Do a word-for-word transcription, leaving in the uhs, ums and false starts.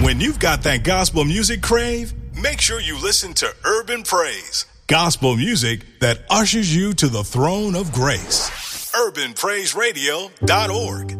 When you've got that gospel music crave, make sure you listen to Urban Praise, gospel music that ushers you to the throne of grace. urban praise radio dot org.